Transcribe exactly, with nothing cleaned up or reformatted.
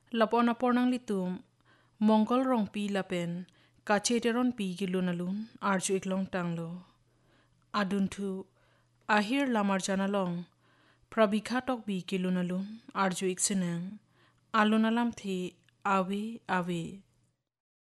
lapon apornang litum mongkol rong pi lapen kacheteron pi gilunalun arju iklong tanglo adun thu ahir lamar janalong prabikha tok bi gilunalun arju ikseneng alunalam thi awe awe